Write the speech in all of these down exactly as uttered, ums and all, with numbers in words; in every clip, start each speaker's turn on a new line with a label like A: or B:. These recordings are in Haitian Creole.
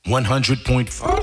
A: one hundred point four.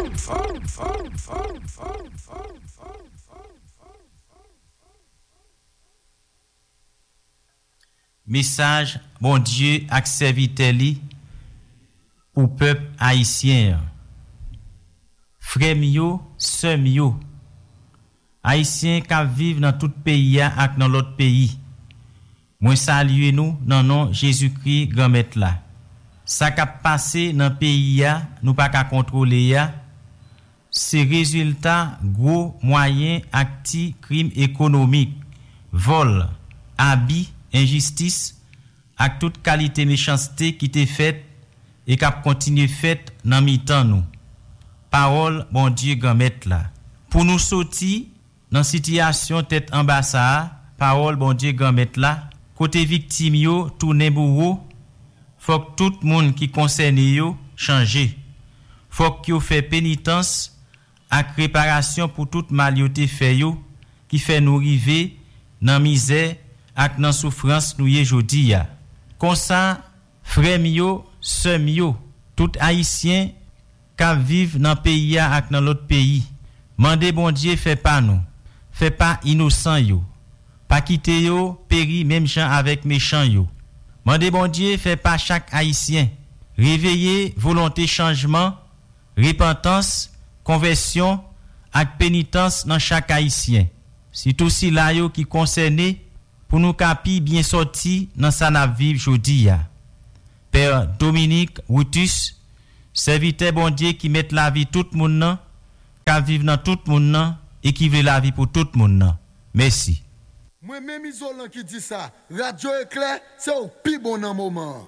B: Message bon Dieu ak serviteur li pour peuple haïtien. Frère yo, sœur yo, haïtien qui vivent dans tout pays ak dans l'autre pays. Moi salue nous dans nom Jésus-Christ grand maître là. Ça qui passé dans pays a, nous pas qu'à contrôler ya. C'est résultat gros moyen acti crime économique, vol, abus, injustice ak toute qualité méchanceté qui t'est faite et qui continue faite dans mi-temps nous. Parole bon Dieu grand maître là. Pour nous sortir dans situation tête en bas ça, parole bon Dieu grand maître là, côté victime yo tourner bourreau, faut que tout monde qui concerné yo changer. Faut que yo fait pénitence ak réparation pour toute mal yo te fait yo qui fait nous river dans misère ak nan souffrance nou ye jodi ya. Kon sa, frère yo, sœur yo, tout haïtien ka vive dans pays ya ak dans l'autre pays. Mande bon Dieu fait pas nous. Fait pas innocent yo. Pas quitter yo péri même gens avec méchant yo. Mande bon Dieu fait pas chaque haïtien. Réveiller volonté changement, repentance, conversion ak pénitence dans chaque haïtien. C'est tout si la yo qui concerné pour nous capi bien sorti dans sa na vive jodi ya. Père Dominique Routus, serviteur bon Dieu qui met la vie tout moun nan, ka vivre dans tout moun nan et qui veut la vie pour tout moun nan. Merci.
C: Moi même isolant qui dit ça, Radio Éclair, c'est au pi bon nan moment.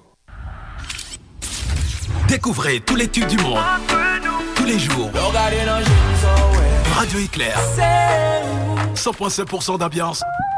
D: Découvrez tous les tubes du monde. Tous les jours. Radio Éclair. cent virgule cinq pour cent d'ambiance.